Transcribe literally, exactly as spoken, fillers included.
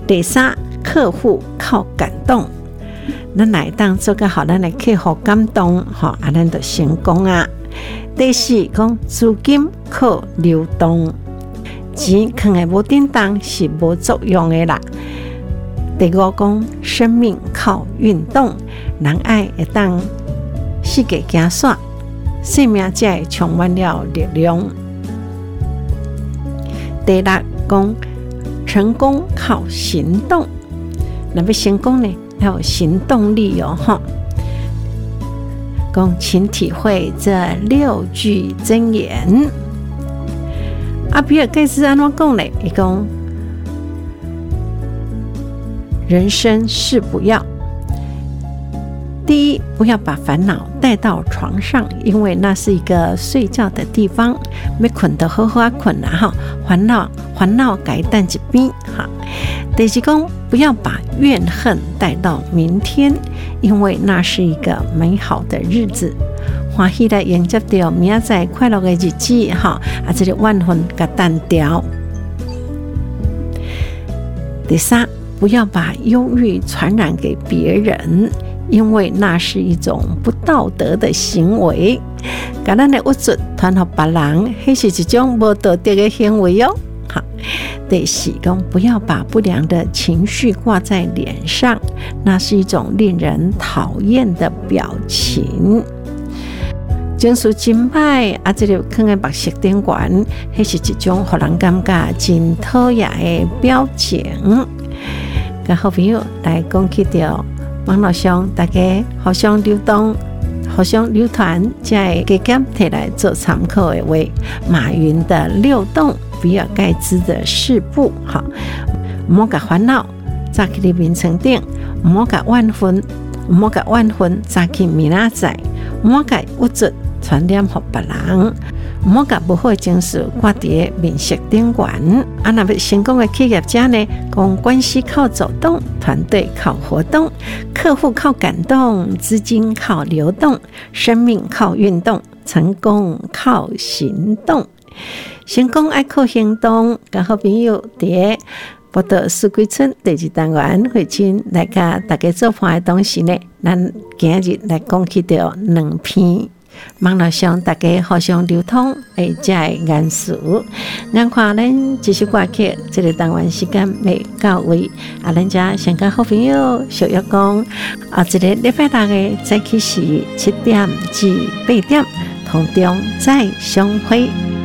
第三，客户靠感动。咱来当做个好，咱的客户感动，吼，啊，咱就成功啊。第四，讲资金靠流动，钱放在无叮当是无作用的啦。第五，讲生命靠运动，人爱会当世界行煞，生命才会充满了力量。第六，讲成功靠行动，那要成功呢？要有行动力哦，哈！讲，请体会这六句箴言。啊，比尔盖茨安怎讲呢？伊讲，人生是不要。第一，不要把烦恼带到床上，因为那是一个睡觉的地方，要困得好好困啦哈。烦恼烦恼该带一边哈。第二讲，不要把怨恨带到明天，因为那是一个美好的日子，欢喜来迎接到明仔载快乐的日子哈。啊，这个怨恨给淡掉。第三，不要把忧郁传染给别人，因为那是一种不道德的行为。把咱的恶术传给别人，那是一种不道德的行为哦。好，第四讲，不要把不良的情绪挂在脸上，那是一种令人讨厌的表情。情绪真歹，啊，这个放在目色顶悬，那是一种让人感觉真讨厌的表情。跟好朋友来讲起到网络上大家互相流动、互相流传，才会加减摕来做参考的话。马云的六动，比尔盖茨的四步，哈，唔好甲烦恼扎去你面床顶，唔好甲怨恨，唔好甲怨恨扎去明仔载，唔好甲恶术传染给别人，唔好甲不好的情绪挂伫面色顶悬。啊，那要成功的企业家呢，讲关系靠走动，团队靠活动，客户靠感动，资金靠流动，生命靠运动，成功靠行动。成功爱靠行动，跟好朋友伫报道四季春第二单元会请来甲大家做伴的同时呢，咱今日来讲起到两篇网络上大家互相流通诶，这个元素。咱看咱这首歌曲，这个单元时间未到位，啊，咱家先跟好朋友小约讲，啊，这个礼拜六的早起是七点至八点，空中再相会。